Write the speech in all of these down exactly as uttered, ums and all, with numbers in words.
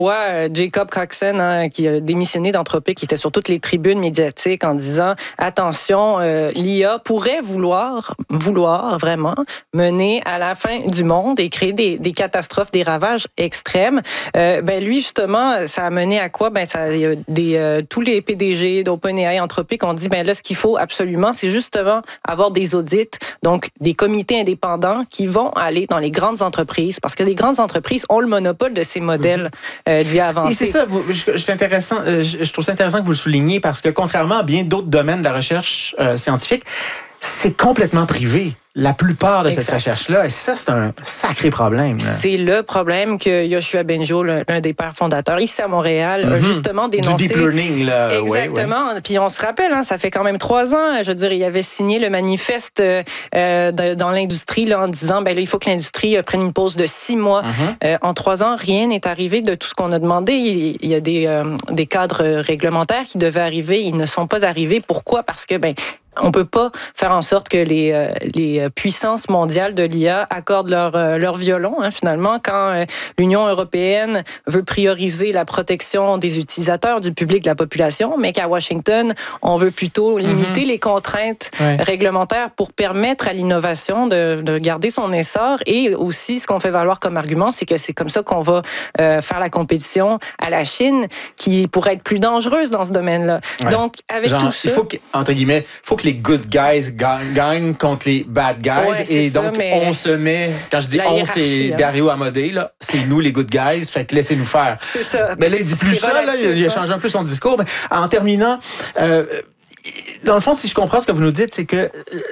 Ouais, Jacob Coxon, hein, qui a démissionné d'Anthropic, qui était sur toutes les tribunes médiatiques en disant attention, euh, l'I A pourrait vouloir, vouloir vraiment mener à la fin du monde et créer des, des catastrophes, des ravages extrêmes. Euh, ben lui justement, ça a mené à quoi? Ben ça, y a des euh, tous les P D G d'OpenAI, Anthropic ont dit ben là ce qu'il faut absolument, c'est justement avoir des audits, donc des comités indépendants qui vont aller dans les grandes entreprises, parce que les grandes entreprises ont le monopole de ces modèles. Mm-hmm. Euh, d'y avancer. Et c'est ça, je, je, intéressant, je, je trouve ça intéressant que vous le souligniez parce que contrairement à bien d'autres domaines de la recherche euh, scientifique, c'est complètement privé. La plupart de exact. Cette recherche-là, et ça, c'est un sacré problème. Là. C'est le problème que Yoshua Bengio, l'un des pères fondateurs, ici à Montréal, mm-hmm. a justement dénoncé. Du deep learning, là. Exactement. Ouais, ouais. Puis on se rappelle, hein, ça fait quand même trois ans, je veux dire, il avait signé le manifeste euh, de, dans l'industrie là, en disant, ben là, il faut que l'industrie prenne une pause de six mois. Mm-hmm. Euh, en trois ans, rien n'est arrivé de tout ce qu'on a demandé. Il, il y a des, euh, des cadres réglementaires qui devaient arriver, ils ne sont pas arrivés. Pourquoi? Parce que, ben, on peut pas faire en sorte que les, euh, les puissances mondiales de l'I A accordent leur, euh, leur violon, hein, finalement, quand euh, l'Union européenne veut prioriser la protection des utilisateurs, du public, de la population, mais qu'à Washington, on veut plutôt limiter mm-hmm. les contraintes ouais. réglementaires pour permettre à l'innovation de, de garder son essor. Et aussi, ce qu'on fait valoir comme argument, c'est que c'est comme ça qu'on va euh, faire la compétition à la Chine, qui pourrait être plus dangereuse dans ce domaine-là. Ouais. Donc, avec Genre, tout ça... Il faut que, entre guillemets, il faut que les good guys gagnent contre les bad guys. Ouais, et donc, ça, on se met... Quand je dis on, c'est hein. Dario Amodei, là, c'est nous les good guys, fait que laissez-nous faire. C'est ça. Mais là, il dit plus ça, là, il a changé un peu son discours. Mais en terminant... Euh, dans le fond, si je comprends ce que vous nous dites, c'est que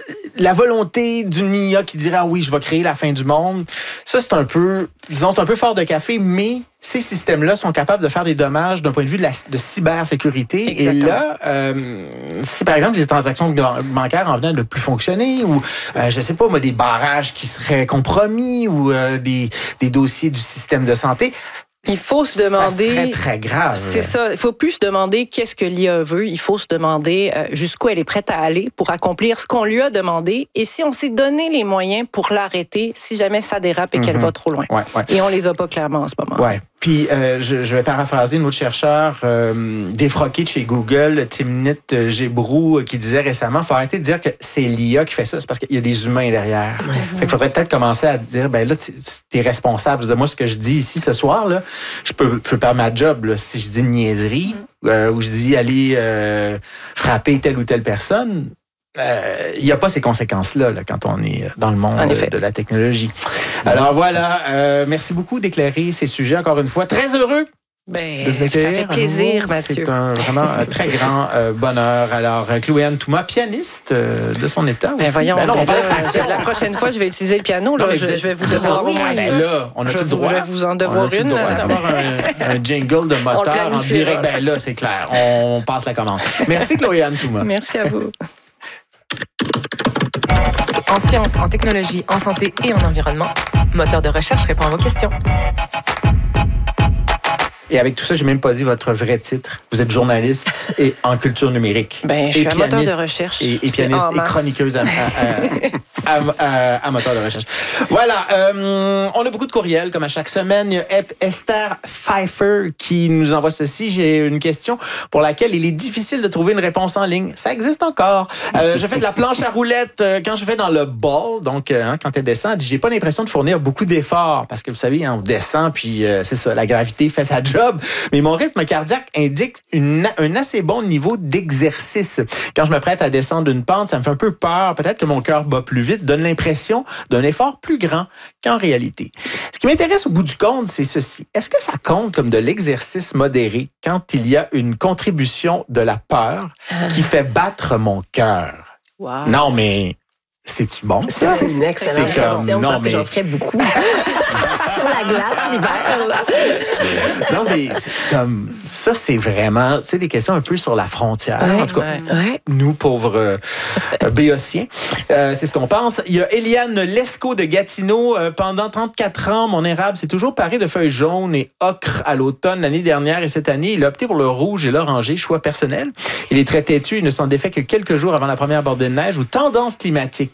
la volonté d'une I A qui dirait « Ah oui, je vais créer la fin du monde », ça, c'est un peu, disons, c'est un peu fort de café, mais ces systèmes-là sont capables de faire des dommages d'un point de vue de, la, de cybersécurité. Exactement. Et là, euh, si par exemple les transactions bancaires en venaient de ne plus fonctionner, ou, euh, je sais pas, moi, des barrages qui seraient compromis, ou euh, des, des dossiers du système de santé... Il faut se demander... Ça serait très grave. C'est ça. Il faut plus se demander qu'est-ce que l'I A veut. Il faut se demander euh, jusqu'où elle est prête à aller pour accomplir ce qu'on lui a demandé. Et si on s'est donné les moyens pour l'arrêter, si jamais ça dérape et mm-hmm. qu'elle va trop loin. Ouais, ouais. Et on les a pas clairement en ce moment. Ouais. Puis, euh, je, je vais paraphraser une autre chercheur euh, défroquée de chez Google, Timnit Gebru, qui disait récemment, il faut arrêter de dire que c'est l'I A qui fait ça, c'est parce qu'il y a des humains derrière. Mm-hmm. Fait qu'il faudrait peut-être commencer à dire, ben là, t'es responsable. Je veux dire, moi, ce que je dis ici ce soir, là, je peux, je peux perdre ma job là, si je dis une niaiserie mm-hmm. euh, ou je dis aller euh, frapper telle ou telle personne. Il euh, n'y a pas ces conséquences-là là, quand on est dans le monde de la technologie. Alors voilà, euh, merci beaucoup d'éclairer ces sujets encore une fois. Très heureux ben, de vous accueillir. Ça fait plaisir, Mathieu. C'est un, vraiment un très grand euh, bonheur. Alors, Chloé-Anne Touma, pianiste euh, de son état aussi. Ben voyons, ben non, ben là, la prochaine fois, je vais utiliser le piano. Là, non, je, je vais vous devoir au moins ça. Là, on a je, le droit. Je vais vous en devoir une. D'avoir un, un jingle de moteur en direct. Ben là, c'est clair. On passe la commande. Merci, Chloé-Anne Touma. Merci à vous. En sciences, en technologie, en santé et en environnement, Moteur de recherche répond à vos questions. Et avec tout ça, j'ai même pas dit votre vrai titre. Vous êtes journaliste et en culture numérique. Ben, je suis un moteur de recherche. Et, et pianiste et chroniqueuse à, à, à, à, à moteur de recherche. Voilà. Euh, on a beaucoup de courriels, comme à chaque semaine. Il y a Esther Pfeiffer qui nous envoie ceci. J'ai une question pour laquelle il est difficile de trouver une réponse en ligne. Ça existe encore. Euh, je fais de la planche à roulettes quand je fais dans le ball. Donc, hein, quand elle descend, elle dit, j'ai pas l'impression de fournir beaucoup d'efforts. Parce que vous savez, hein, on descend, puis euh, c'est ça, la gravité fait sa job. Mais mon rythme cardiaque indique une, un assez bon niveau d'exercice. Quand je me prête à descendre une pente, ça me fait un peu peur. Peut-être que mon cœur bat plus vite, donne l'impression d'un effort plus grand qu'en réalité. Ce qui m'intéresse au bout du compte, c'est ceci. Est-ce que ça compte comme de l'exercice modéré quand il y a une contribution de la peur qui fait battre mon cœur? Wow. Non, mais... C'est-tu bon, ça? C'est une excellente c'est comme, question non, parce mais... que j'en ferais beaucoup. Sur la glace l'hiver, là. Non, mais c'est comme... Ça, c'est vraiment... Tu sais, des questions un peu sur la frontière. Ouais, en tout cas, ouais. nous, pauvres euh, béotiens, euh, c'est ce qu'on pense. Il y a Eliane Lescaut de Gatineau. Euh, pendant trente-quatre ans, mon érable s'est toujours paré de feuilles jaunes et ocre à l'automne. L'année dernière et cette année, il a opté pour le rouge et l'orangé, choix personnel. Il est très têtu. Il ne s'en défait que quelques jours avant la première bordée de neige ou tendance climatique.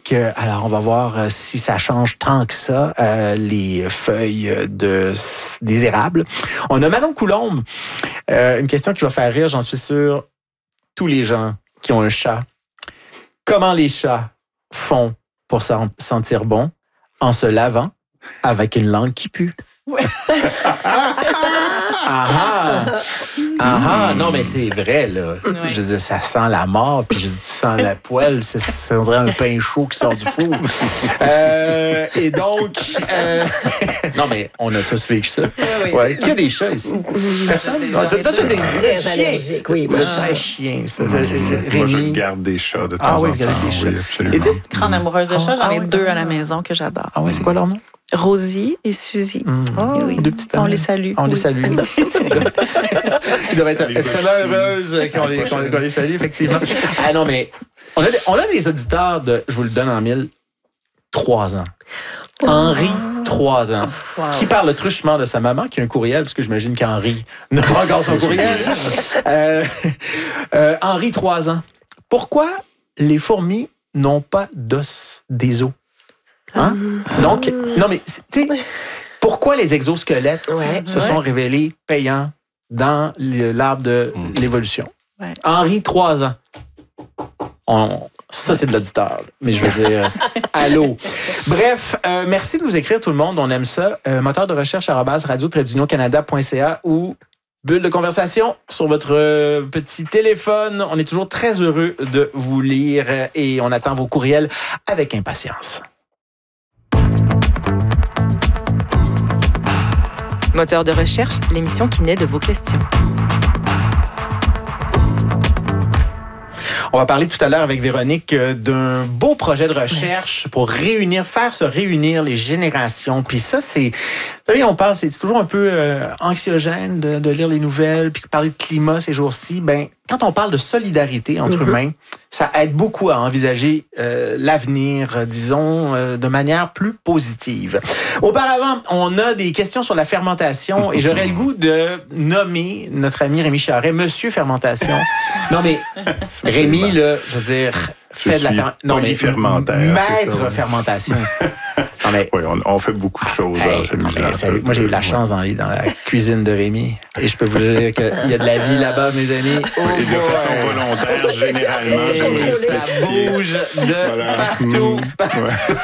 avec, euh, alors on va voir euh, si ça change tant que ça, euh, les feuilles de, des érables. On a Manon Coulombe, euh, une question qui va faire rire, j'en suis sûr, tous les gens qui ont un chat. Comment les chats font pour se sentir bon en se lavant avec une langue qui pue? Ouais. ah ah! Ah ah! Non, mais c'est vrai, là. Ouais. Je veux dire, ça sent la mort, puis je sens la poêle. Ça, ça dirait un pain chaud qui sort du four. euh, et donc... Euh... non, mais on a tous vécu ça. Oui. Ouais. Qui a des chats ici? Personne? Toi, tu es très allergique. Oui, moi, je suis chien, ça. Moi, je garde des chats de temps ah, en oui, temps. Des chats. Oui, absolument. Et tu grande amoureuse de chats, j'en ai ah, deux à la maison que j'adore. Ah oui, c'est quoi leur nom? Rosie et Suzy. Mmh. Oh, oui. Deux petites on les salue. On oui. les salue. Ils doivent être extrêmement heureuses qu'on les, qu'on, qu'on les salue, effectivement. Ah non, mais on a, on a des auditeurs de, je vous le donne en mille, trois ans. Wow. Henri, trois ans, wow. Qui parle truchement de sa maman, qui a un courriel, parce que j'imagine qu'Henri n'a pas encore son courriel. euh, euh, Henri, trois ans. Pourquoi les fourmis n'ont pas d'os des os? Hein? Donc, non, mais, tu sais, pourquoi les exosquelettes ouais, se ouais. sont révélés payants dans l'arbre de mmh. l'évolution? Ouais. Henri, trois ans. On, ça, c'est de l'auditeur, mais je veux dire, allô. Bref, euh, merci de nous écrire, tout le monde. On aime ça. Euh, moteur de recherche arobase radio tiret d'union canada point c a ou bulle de conversation sur votre euh, petit téléphone. On est toujours très heureux de vous lire et on attend vos courriels avec impatience. Moteur de recherche, l'émission qui naît de vos questions. On va parler tout à l'heure avec Véronique d'un beau projet de recherche pour réunir, faire se réunir les générations. Puis ça, c'est... Vous savez, on parle, c'est toujours un peu euh, anxiogène de, de lire les nouvelles, puis parler de climat ces jours-ci. Ben, quand on parle de solidarité entre mm-hmm. humains, ça aide beaucoup à envisager euh, l'avenir, disons, euh, de manière plus positive. Auparavant, on a des questions sur la fermentation et j'aurais le goût de nommer notre ami Rémi Charret, Monsieur Fermentation. Non, mais Rémi, là, je veux dire, je fait de la fer... non, mais fermentaire, maître ça, ouais. fermentation. Non, mais, oui, on, on fait beaucoup de choses. Hey, hein, non, mais, ça, moi, j'ai eu la chance d'aller dans la cuisine de Rémi. Et je peux vous dire qu'il y a de la vie là-bas, mes amis. Oh, et de façon volontaire, généralement. Et ça bouge de voilà. partout. partout.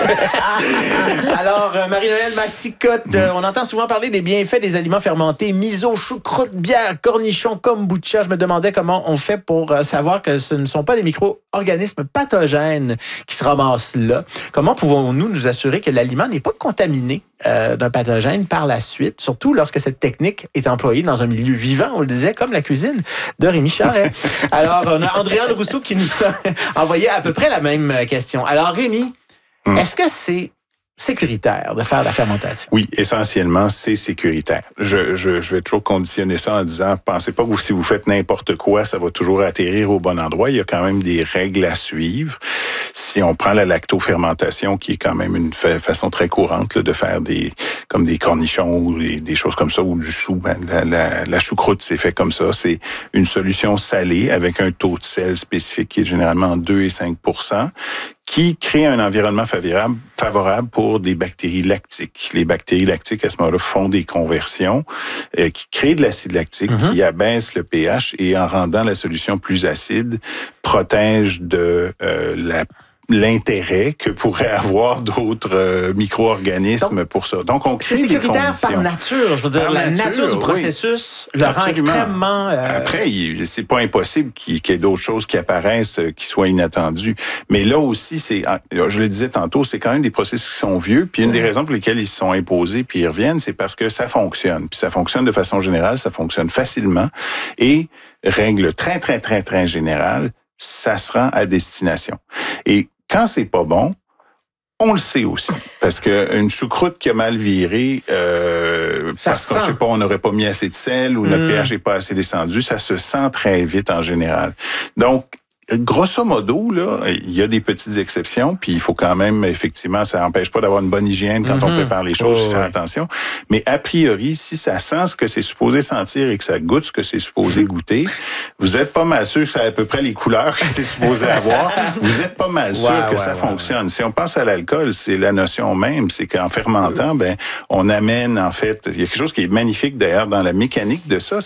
Ouais. Alors, Marie-Noëlle Massicotte, mm. on entend souvent parler des bienfaits des aliments fermentés. Miso, choucroute, bière, cornichons, kombucha. Je me demandais comment on fait pour savoir que ce ne sont pas des micro-organismes pathogènes qui se ramassent là. Comment pouvons-nous nous assurer que l'aliment n'est pas contaminé euh, d'un pathogène par la suite, surtout lorsque cette technique est employée dans un milieu vivant, on le disait, comme la cuisine de Rémi Charret. Alors, on a Andréane Rousseau qui nous a envoyé à peu près la même question. Alors, Rémi, hum. est-ce que c'est sécuritaire de faire la fermentation? Oui, essentiellement, c'est sécuritaire. Je, je, je vais toujours conditionner ça en disant, pensez pas que si vous faites n'importe quoi, ça va toujours atterrir au bon endroit. Il y a quand même des règles à suivre. Si on prend la lactofermentation, qui est quand même une fa- façon très courante là, de faire des comme des cornichons ou des, des choses comme ça, ou du chou, ben, la, la, la choucroute, c'est fait comme ça. C'est une solution salée avec un taux de sel spécifique qui est généralement deux et cinq pour cent, qui crée un environnement favorable, favorable pour des bactéries lactiques. Les bactéries lactiques, à ce moment-là, font des conversions euh, qui créent de l'acide lactique, mm-hmm. qui abaisse le pH et, en rendant la solution plus acide, protège de euh, la l'intérêt que pourraient avoir d'autres euh, micro-organismes donc, pour ça. Donc, on crée c'est sécuritaire des conditions. Par nature. Je veux dire, par la nature, nature du processus oui. le rend extrêmement... Euh... Après, il, c'est pas impossible qu'il, qu'il y ait d'autres choses qui apparaissent, qui soient inattendues. Mais là aussi, c'est, je le disais tantôt, c'est quand même des processus qui sont vieux. Puis une des raisons pour lesquelles ils se sont imposés puis ils reviennent, c'est parce que ça fonctionne. Puis ça fonctionne de façon générale, ça fonctionne facilement. Et règle très, très, très, très générale, ça se rend à destination. Et quand c'est pas bon, on le sait aussi. Parce qu'une choucroute qui a mal viré, euh, parce que, je sais pas, on n'aurait pas mis assez de sel ou notre mmh. pH n'est pas assez descendu, ça se sent très vite en général. Donc, grosso modo, là, il y a des petites exceptions, puis il faut quand même, effectivement, ça n'empêche pas d'avoir une bonne hygiène quand mm-hmm. on prépare les choses, oh, faire ouais. attention. Mais a priori, si ça sent ce que c'est supposé sentir et que ça goûte ce que c'est supposé goûter, vous êtes pas mal sûr que ça a à peu près les couleurs que c'est supposé avoir. Vous êtes pas mal sûr ouais, que ouais, ça ouais, fonctionne. Ouais. Si on pense à l'alcool, c'est la notion même, c'est qu'en fermentant, ben, on amène, en fait, il y a quelque chose qui est magnifique d'ailleurs dans la mécanique de ça,